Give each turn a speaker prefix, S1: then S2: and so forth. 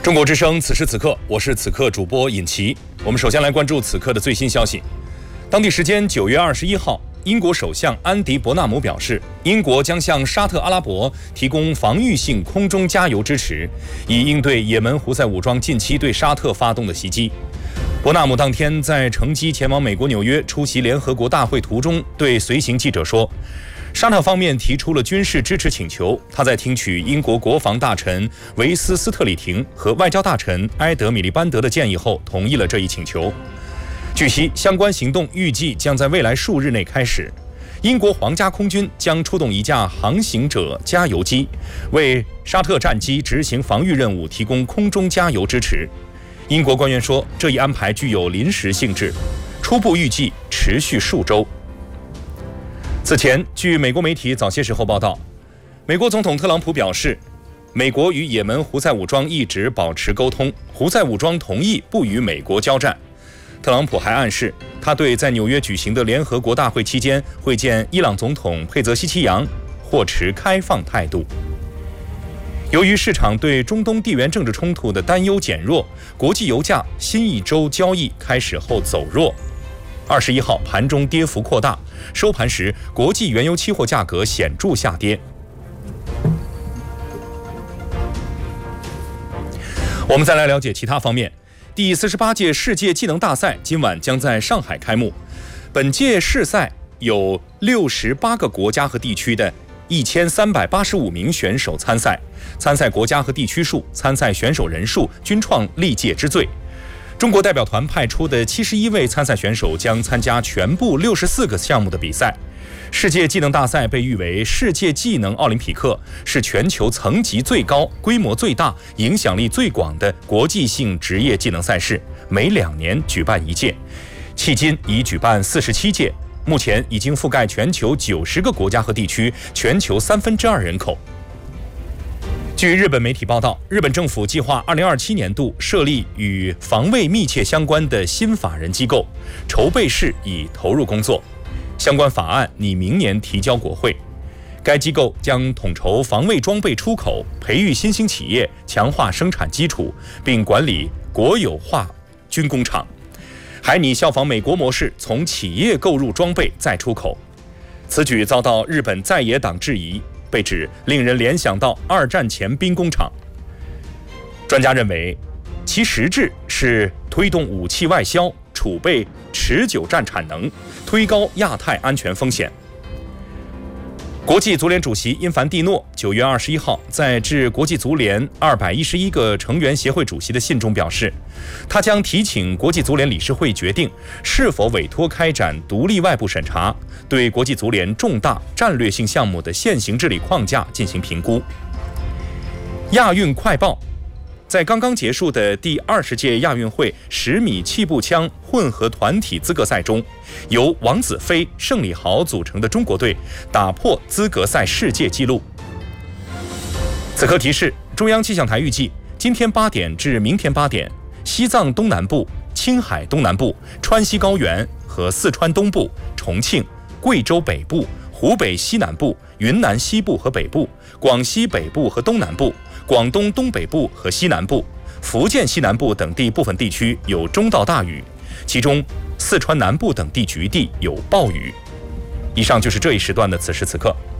S1: 中国之声，此时此刻，我是此刻主播尹奇。我们首先来关注此刻的最新消息。当地时间9月21号，英国首相安迪·伯纳姆表示，英国将向沙特阿拉伯提供防御性空中加油支持，以应对也门胡塞武装近期对沙特发动的袭击。伯纳姆当天在乘机前往美国纽约出席联合国大会途中，对随行记者说，沙特方面提出了军事支持请求，他在听取英国国防大臣维斯·斯特里廷和外交大臣埃德·米利班德的建议后，同意了这一请求。据悉，相关行动预计将在未来数日内开始。英国皇家空军将出动一架航行者加油机，为沙特战机执行防御任务提供空中加油支持。英国官员说，这一安排具有临时性质，初步预计持续数周。此前，据美国媒体早些时候报道，美国总统特朗普表示，美国与也门胡塞武装一直保持沟通，胡塞武装同意不与美国交战。特朗普还暗示，他对在纽约举行的联合国大会期间会见伊朗总统佩泽西奇扬或持开放态度。由于市场对中东地缘政治冲突的担忧减弱，国际油价新一周交易开始后走弱。21号盘中跌幅扩大，收盘时国际原油期货价格显著下跌。我们再来了解其他方面。第48届世界技能大赛今晚将在上海开幕。本届世赛有68个国家和地区的1385名选手参赛，参赛国家和地区数、参赛选手人数均创历届之最。中国代表团派出的71位参赛选手将参加全部64个项目的比赛。世界技能大赛被誉为世界技能奥林匹克，是全球层级最高、规模最大、影响力最广的国际性职业技能赛事，每2年举办一届，迄今已举办47届，目前已经覆盖全球90个国家和地区，全球2/3人口。据日本媒体报道，日本政府计划2027年度设立与防卫密切相关的新法人机构，筹备室已投入工作，相关法案拟明年提交国会。该机构将统筹防卫装备出口，培育新兴企业，强化生产基础，并管理国有化军工厂，还拟效仿美国模式，从企业购入装备再出口。此举遭到日本在野党质疑，被指令人联想到2战前兵工厂。专家认为，其实质是推动武器外销，储备持久战产能，推高亚太安全风险。国际足联主席因凡蒂诺9月21号在致国际足联211个成员协会主席的信中表示，他将提请国际足联理事会决定是否委托开展独立外部审查，对国际足联重大战略性项目的现行治理框架进行评估。亚运快报，在刚刚结束的第20届亚运会10米气步枪混合团体资格赛中，由王子飞、盛礼豪组成的中国队打破资格赛世界纪录。此刻提示，中央气象台预计今天8点至明天8点，西藏东南部、青海东南部、川西高原和四川东部、重庆、贵州北部、湖北西南部、云南西部和北部、广西北部和东南部、广东东北部和西南部、福建西南部等地部分地区有中到大雨，其中四川南部等地局地有暴雨。以上就是这一时段的此时此刻。